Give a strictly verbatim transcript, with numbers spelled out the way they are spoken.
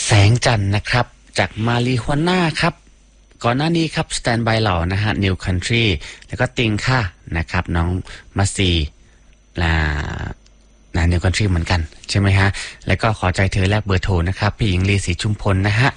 แสงจันทร์นะครับจากมารีฮวน่าครับก่อนหน้านี้ครับสแตนบายเหล่านะฮะนิวคันทรีแล้วก็ติงค่ะนะครับน้องมาซีนะนิวคันทรีเหมือนกันใช่ไหมฮะแล้วก็ขอใจเธอแลกเบอร์โทรนะครับพี่หญิงลีศรีชุมพลนะฮะ